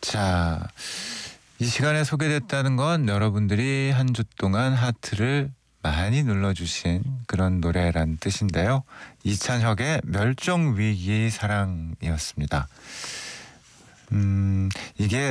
자, 이 시간에 소개됐다는 건 여러분들이 한 주 동안 하트를 많이 눌러주신 그런 노래란 뜻인데요. 이찬혁의 멸종위기 사랑이었습니다. 이게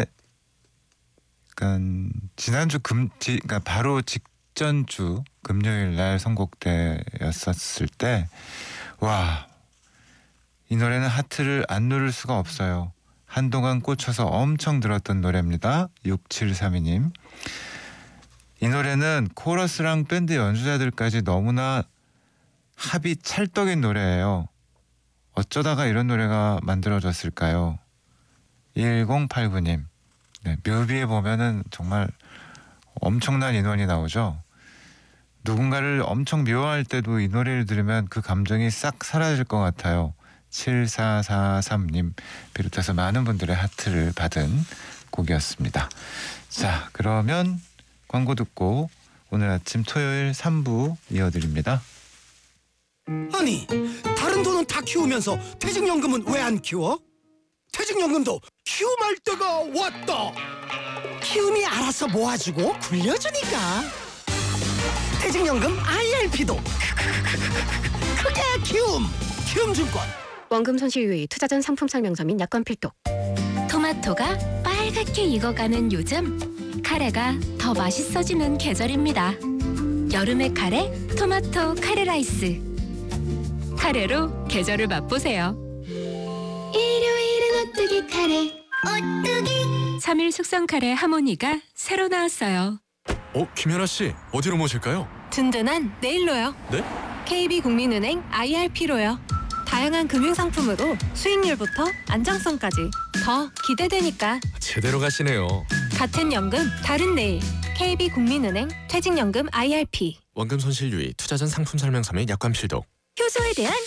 약간 지난주 그러니까 바로 직전 주 금요일 날 선곡되었었을 때, 와, 이 노래는 하트를 안 누를 수가 없어요. 한동안 꽂혀서 엄청 들었던 노래입니다. 6732님. 이 노래는 코러스랑 밴드 연주자들까지 너무나 합이 찰떡인 노래예요. 어쩌다가 이런 노래가 만들어졌을까요? 1089님. 네, 뮤비에 보면은 정말 엄청난 인원이 나오죠. 누군가를 엄청 미워할 때도 이 노래를 들으면 그 감정이 싹 사라질 것 같아요. 7443님 비롯해서 많은 분들의 하트를 받은 곡이었습니다. 자, 그러면 광고 듣고 오늘 아침 토요일 3부 이어드립니다. 아니, 다른 돈은 다 키우면서 퇴직연금은 왜 안 키워? 퇴직연금도 키움할 때가 왔다. 키움이 알아서 모아주고 굴려주니까. 퇴직연금 IRP도 크게 키움증권. 원금 손실 유의, 투자 전 상품 설명서 및 약관 필독. 토마토가 빨갛게 익어가는 요즘, 카레가 더 맛있어지는 계절입니다. 여름의 카레, 토마토 카레 라이스. 카레로 계절을 맛보세요. 일요일은 오뚜기 카레, 오뚜기. 3일 숙성 카레 하모니가 새로 나왔어요. 김연아 씨, 어디로 모실까요? 든든한 내일로요. 네? KB국민은행 IRP로요. 다양한 금융상품으로 수익률부터 안정성까지 더 기대되니까. 제대로 가시네요. 같은 연금, 다른 내일. KB국민은행 퇴직연금 IRP. 원금 손실 유의, 투자 전 상품 설명서 및 약관 필독. 효소에 대한